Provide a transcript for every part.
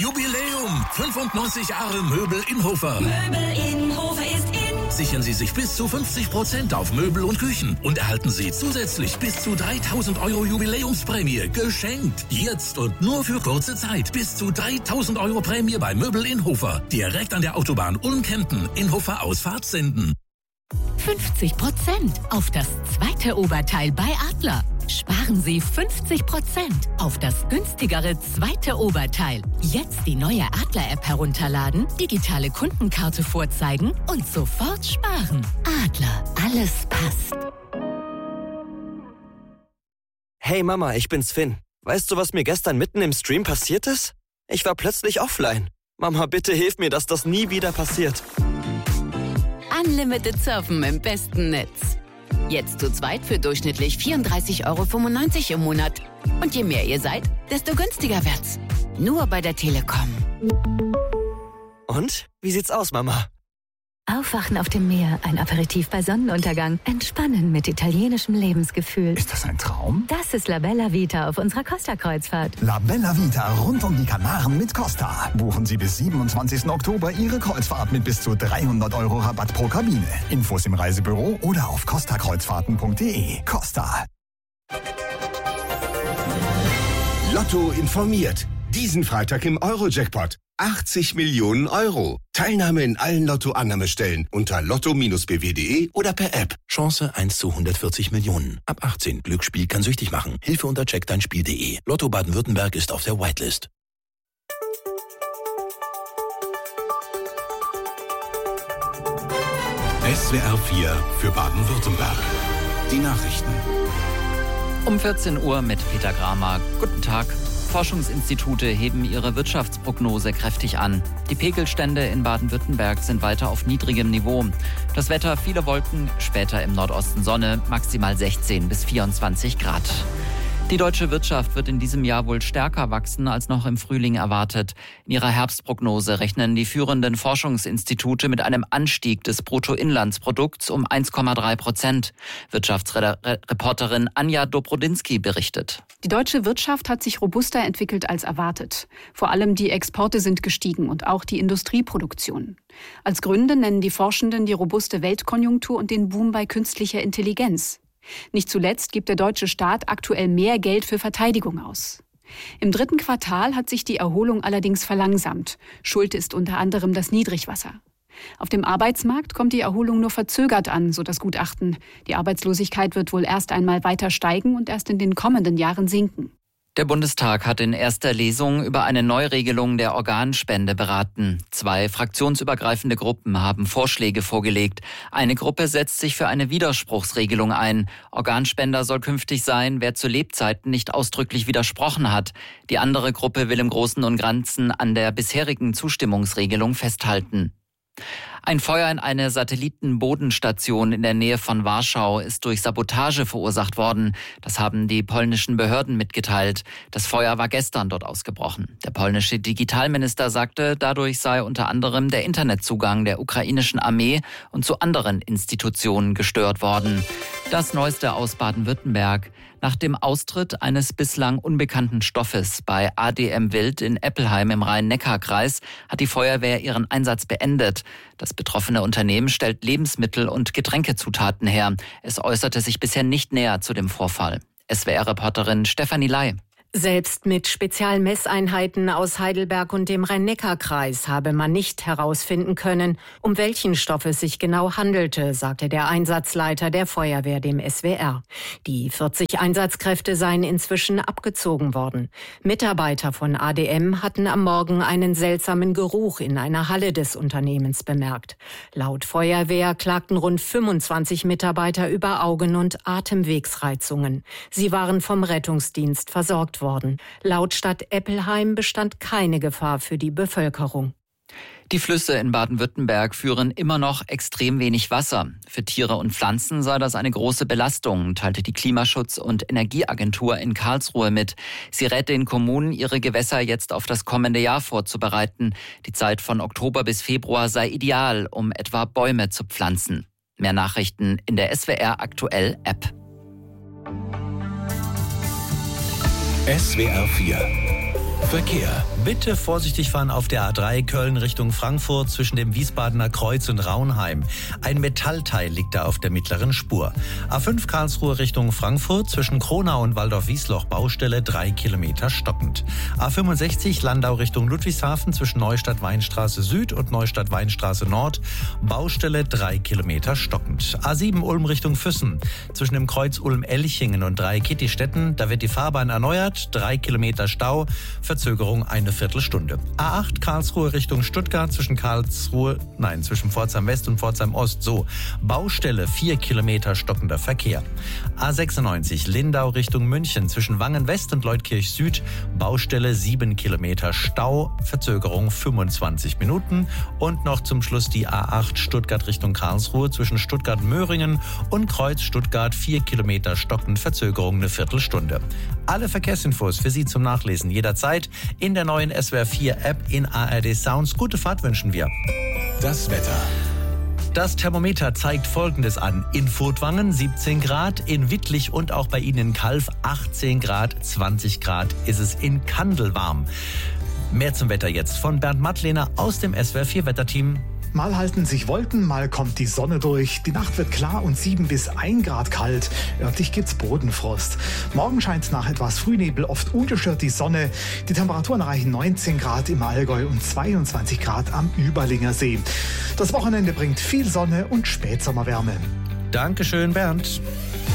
Jubiläum! 95 Jahre Möbel Inhofer. Möbel Inhofer ist in. Sichern Sie sich bis zu 50% auf Möbel und Küchen und erhalten Sie zusätzlich bis zu 3.000 € Jubiläumsprämie geschenkt. Jetzt und nur für kurze Zeit. Bis zu 3.000 € Prämie bei Möbel Inhofer. Direkt an der Autobahn Ulm-Kempten. Inhofer Ausfahrt Senden. 50% auf das zweite Oberteil bei Adler. Sparen Sie 50% auf das günstigere zweite Oberteil. Jetzt die neue Adler-App herunterladen, digitale Kundenkarte vorzeigen und sofort sparen. Adler, alles passt. Hey Mama, ich bin's Finn. Weißt du, was mir gestern mitten im Stream passiert ist? Ich war plötzlich offline. Mama, bitte hilf mir, dass das nie wieder passiert. Unlimited Surfen im besten Netz. Jetzt zu zweit für durchschnittlich 34,95 € im Monat. Und je mehr ihr seid, desto günstiger wird's. Nur bei der Telekom. Und? Wie sieht's aus, Mama? Aufwachen auf dem Meer, ein Aperitif bei Sonnenuntergang, entspannen mit italienischem Lebensgefühl. Ist das ein Traum? Das ist La Bella Vita auf unserer Costa-Kreuzfahrt. La Bella Vita rund um die Kanaren mit Costa. Buchen Sie bis 27. Oktober Ihre Kreuzfahrt mit bis zu 300 € Rabatt pro Kabine. Infos im Reisebüro oder auf costakreuzfahrten.de. Costa. Lotto informiert. Diesen Freitag im Euro-Jackpot. 80 Millionen €. Teilnahme in allen Lotto-Annahmestellen unter lotto-bw.de oder per App. Chance 1 zu 140 Millionen. Ab 18. Glücksspiel kann süchtig machen. Hilfe unter checkdeinspiel.de. Lotto Baden-Württemberg ist auf der Whitelist. SWR 4 für Baden-Württemberg. Die Nachrichten. Um 14 Uhr mit Peter Gramer. Guten Tag. Forschungsinstitute heben ihre Wirtschaftsprognose kräftig an. Die Pegelstände in Baden-Württemberg sind weiter auf niedrigem Niveau. Das Wetter, viele Wolken, später im Nordosten Sonne, maximal 16 bis 24 Grad. Die deutsche Wirtschaft wird in diesem Jahr wohl stärker wachsen als noch im Frühling erwartet. In ihrer Herbstprognose rechnen die führenden Forschungsinstitute mit einem Anstieg des Bruttoinlandsprodukts um 1,3%. Wirtschaftsreporterin Anja Dobrodinsky berichtet. Die deutsche Wirtschaft hat sich robuster entwickelt als erwartet. Vor allem die Exporte sind gestiegen und auch die Industrieproduktion. Als Gründe nennen die Forschenden die robuste Weltkonjunktur und den Boom bei künstlicher Intelligenz. Nicht zuletzt gibt der deutsche Staat aktuell mehr Geld für Verteidigung aus. Im 3. Quartal hat sich die Erholung allerdings verlangsamt. Schuld ist unter anderem das Niedrigwasser. Auf dem Arbeitsmarkt kommt die Erholung nur verzögert an, so das Gutachten. Die Arbeitslosigkeit wird wohl erst einmal weiter steigen und erst in den kommenden Jahren sinken. Der Bundestag hat in erster Lesung über eine Neuregelung der Organspende beraten. 2 fraktionsübergreifende Gruppen haben Vorschläge vorgelegt. Eine Gruppe setzt sich für eine Widerspruchsregelung ein. Organspender soll künftig sein, wer zu Lebzeiten nicht ausdrücklich widersprochen hat. Die andere Gruppe will im Großen und Ganzen an der bisherigen Zustimmungsregelung festhalten. Ein Feuer in einer Satellitenbodenstation in der Nähe von Warschau ist durch Sabotage verursacht worden. Das haben die polnischen Behörden mitgeteilt. Das Feuer war gestern dort ausgebrochen. Der polnische Digitalminister sagte, dadurch sei unter anderem der Internetzugang der ukrainischen Armee und zu anderen Institutionen gestört worden. Das Neueste aus Baden-Württemberg. Nach dem Austritt eines bislang unbekannten Stoffes bei ADM Wild in Eppelheim im Rhein-Neckar-Kreis hat die Feuerwehr ihren Einsatz beendet. Das betroffene Unternehmen stellt Lebensmittel- und Getränkezutaten her. Es äußerte sich bisher nicht näher zu dem Vorfall. SWR-Reporterin Stefanie Ley. Selbst mit Spezialmesseinheiten aus Heidelberg und dem Rhein-Neckar-Kreis habe man nicht herausfinden können, um welchen Stoff es sich genau handelte, sagte der Einsatzleiter der Feuerwehr dem SWR. Die 40 Einsatzkräfte seien inzwischen abgezogen worden. Mitarbeiter von ADM hatten am Morgen einen seltsamen Geruch in einer Halle des Unternehmens bemerkt. Laut Feuerwehr klagten rund 25 Mitarbeiter über Augen- und Atemwegsreizungen. Sie waren vom Rettungsdienst versorgt worden. Laut Stadt Eppelheim bestand keine Gefahr für die Bevölkerung. Die Flüsse in Baden-Württemberg führen immer noch extrem wenig Wasser. Für Tiere und Pflanzen sei das eine große Belastung, teilte die Klimaschutz- und Energieagentur in Karlsruhe mit. Sie rät den Kommunen, ihre Gewässer jetzt auf das kommende Jahr vorzubereiten. Die Zeit von Oktober bis Februar sei ideal, um etwa Bäume zu pflanzen. Mehr Nachrichten in der SWR Aktuell App. SWR 4 Verkehr. Bitte vorsichtig fahren auf der A3 Köln Richtung Frankfurt zwischen dem Wiesbadener Kreuz und Raunheim. Ein Metallteil liegt da auf der mittleren Spur. A5 Karlsruhe Richtung Frankfurt zwischen Kronau und Waldorf-Wiesloch Baustelle 3 Kilometer stockend. A65 Landau Richtung Ludwigshafen zwischen Neustadt-Weinstraße Süd und Neustadt-Weinstraße Nord Baustelle 3 Kilometer stockend. A7 Ulm Richtung Füssen zwischen dem Kreuz Ulm-Elchingen und Dreieckittistetten, da wird die Fahrbahn erneuert, 3 Kilometer Stau, Verzögerung eine Viertelstunde. A8 Karlsruhe Richtung Stuttgart zwischen Pforzheim West und Pforzheim Ost, so. Baustelle 4 Kilometer stockender Verkehr. A96 Lindau Richtung München zwischen Wangen West und Leutkirch Süd, Baustelle 7 Kilometer Stau, Verzögerung 25 Minuten. Und noch zum Schluss die A8 Stuttgart Richtung Karlsruhe zwischen Stuttgart-Möhringen und Kreuz Stuttgart 4 Kilometer stockend, Verzögerung eine Viertelstunde. Alle Verkehrsinfos für Sie zum Nachlesen jederzeit in der neuen SWR 4 App in ARD Sounds. Gute Fahrt wünschen wir. Das Wetter. Das Thermometer zeigt Folgendes an. In Furtwangen 17 Grad, in Wittlich und auch bei Ihnen in Calw 18 Grad, 20 Grad ist es in Kandel warm. Mehr zum Wetter jetzt von Bernd Mattlehner aus dem SWR 4 Wetterteam. Mal halten sich Wolken, mal kommt die Sonne durch. Die Nacht wird klar und 7 bis 1 Grad kalt. Örtlich gibt's Bodenfrost. Morgen scheint nach etwas Frühnebel oft ungestört die Sonne. Die Temperaturen erreichen 19 Grad im Allgäu und 22 Grad am Überlinger See. Das Wochenende bringt viel Sonne und Spätsommerwärme. Dankeschön, Bernd.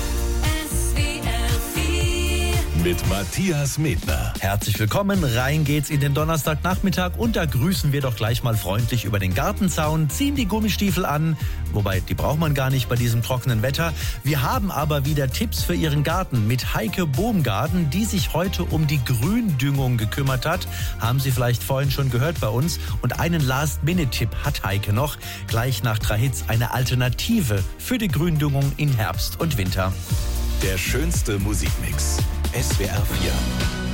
Mit Matthias Medner. Herzlich willkommen, rein geht's in den Donnerstagnachmittag und da grüßen wir doch gleich mal freundlich über den Gartenzaun, ziehen die Gummistiefel an, wobei die braucht man gar nicht bei diesem trockenen Wetter. Wir haben aber wieder Tipps für Ihren Garten mit Heike Boomgarten, die sich heute um die Gründüngung gekümmert hat. Haben Sie vielleicht vorhin schon gehört bei uns. Und einen Last-Minute-Tipp hat Heike noch, gleich nach 3 Hits eine Alternative für die Gründüngung in Herbst und Winter. Der schönste Musikmix. SWR 4.